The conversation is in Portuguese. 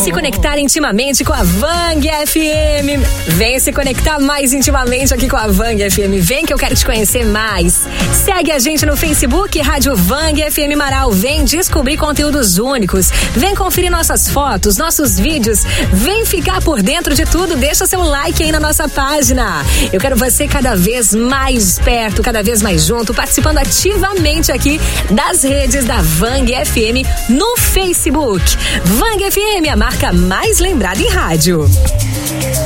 se conectar intimamente com a Vang FM. Vem se conectar mais intimamente aqui com a Vang FM. Vem que eu quero te conhecer mais. Segue a gente no Facebook, Rádio Vang FM Marau. Vem descobrir conteúdos únicos. Vem conferir nossas fotos, nossos vídeos. Vem ficar por dentro de tudo. Deixa seu like aí na nossa página. Eu quero você cada vez mais perto, cada vez mais junto, participando ativamente aqui das redes da Vang FM no Facebook. Vang FM, a marca mais lembrada em rádio.